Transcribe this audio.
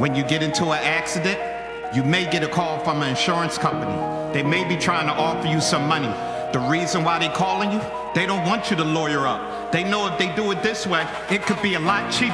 When you get into an accident, you may get a call from an insurance company. They may be trying to offer you some money. The reason why they're calling you, they don't want you to lawyer up. They know if they do it this way, it could be a lot cheaper.